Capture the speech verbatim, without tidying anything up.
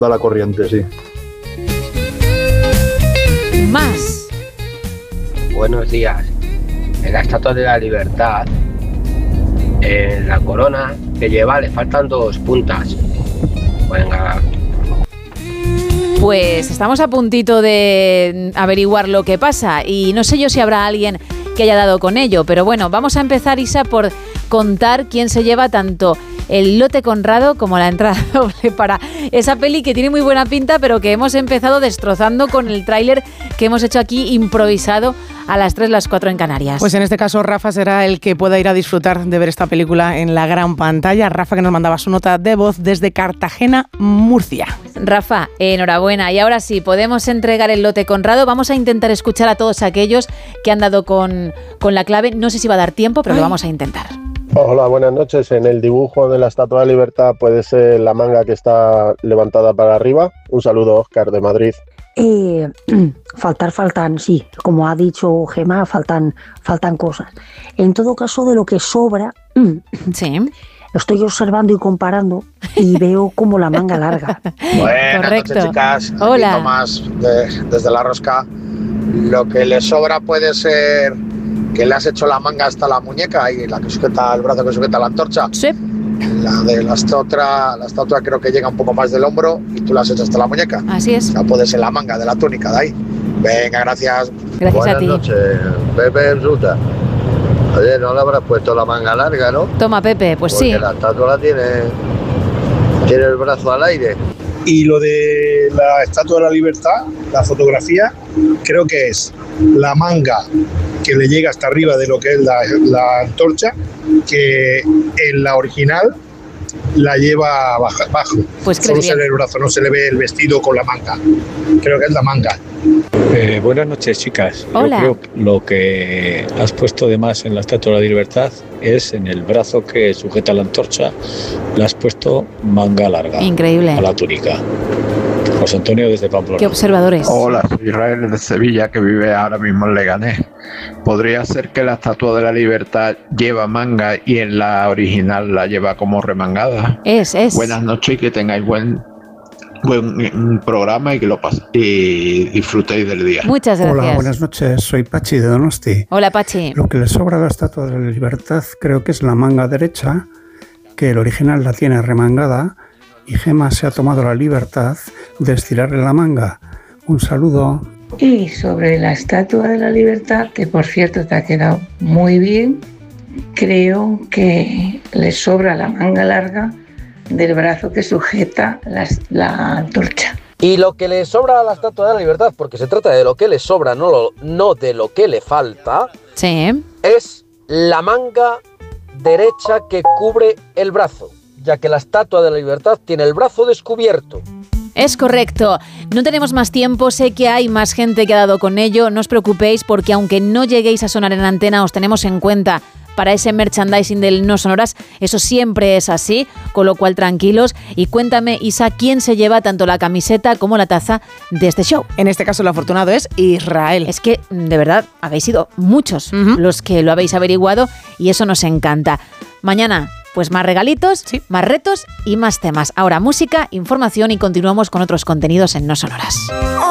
Da la corriente, sí. Más. Buenos días. En la Estatua de la Libertad, en la corona que lleva le faltan dos puntas. Venga. Pues estamos a puntito de averiguar lo que pasa y no sé yo si habrá alguien que haya dado con ello, pero bueno, vamos a empezar, Isa, por contar quién se lleva tanto el lote Conrado como la entrada doble para esa peli que tiene muy buena pinta, pero que hemos empezado destrozando con el tráiler que hemos hecho aquí improvisado a las tres, las cuatro en Canarias. Pues en este caso Rafa será el que pueda ir a disfrutar de ver esta película en la gran pantalla. Rafa, que nos mandaba su nota de voz desde Cartagena, Murcia. Rafa, enhorabuena. Y ahora sí, podemos entregar el lote Conrado. Vamos a intentar escuchar a todos aquellos que han dado con, con la clave. No sé si va a dar tiempo, pero Ay. lo vamos a intentar. Hola, buenas noches. En el dibujo de la Estatua de la Libertad puede ser la manga que está levantada para arriba. Un saludo, Óscar, de Madrid. Eh, faltar, faltan, sí, como ha dicho Gemma, faltan, faltan cosas. En todo caso, de lo que sobra, sí. Lo estoy observando y comparando y veo como la manga larga. Buenas Correcto. noches, chicas. Hola. Aquí Tomás, de, desde La Rosca. Lo que le sobra puede ser que le has hecho la manga hasta la muñeca y la que sujeta el brazo que sujeta la antorcha. Sí. La de la estatua, la estatua creo que llega un poco más del hombro y tú la has hecho hasta la muñeca. Así es. O sea, puede ser la manga de la túnica de ahí. Venga, gracias. Gracias Buenas a ti. noches, Pepe en ruta. Oye, no le habrás puesto la manga larga, ¿no? Toma, Pepe, pues Porque sí. la estatua la tiene, tiene el brazo al aire. Y lo de la Estatua de la Libertad, la fotografía, creo que es la manga que le llega hasta arriba de lo que es la, la antorcha, que en la original la lleva baja, bajo. Pues Solo crees se bien. ve el brazo, no se le ve el vestido con la manga. Creo que es la manga. Eh, buenas noches, chicas. Hola. Yo creo que lo que has puesto de más en la Estatua de la Libertad es en el brazo que sujeta la antorcha, le has puesto manga larga. Increíble. A la túnica. José Antonio desde Pamplona. Qué observadores. Hola, soy Israel de Sevilla, que vive ahora mismo en Leganés. ¿Podría ser que la Estatua de la Libertad lleva manga y en la original la lleva como remangada? Es, es. Buenas noches y que tengáis buen, buen programa y que lo paséis y disfrutéis del día. Muchas gracias. Hola, buenas noches. Soy Pachi de Donosti. Hola, Pachi. Lo que le sobra a la Estatua de la Libertad creo que es la manga derecha, que el original la tiene remangada y Gemma se ha tomado la libertad de estirarle la manga. Un saludo. Y sobre la Estatua de la Libertad, que por cierto te ha quedado muy bien, creo que le sobra la manga larga del brazo que sujeta la, la antorcha. Y lo que le sobra a la Estatua de la Libertad, porque se trata de lo que le sobra, no, lo, no de lo que le falta, sí. es la manga derecha que cubre el brazo, ya que la Estatua de la Libertad tiene el brazo descubierto. Es correcto. No tenemos más tiempo, sé que hay más gente que ha dado con ello, no os preocupéis porque aunque no lleguéis a sonar en antena, os tenemos en cuenta para ese merchandising del No Sonoras, eso siempre es así, con lo cual tranquilos. Y cuéntame, Isa, ¿quién se lleva tanto la camiseta como la taza de este show? En este caso el afortunado es Israel. Es que, de verdad, habéis sido muchos uh-huh. los que lo habéis averiguado y eso nos encanta. Mañana, pues más regalitos, sí. más retos y más temas. Ahora música, información y continuamos con otros contenidos en No Sonoras.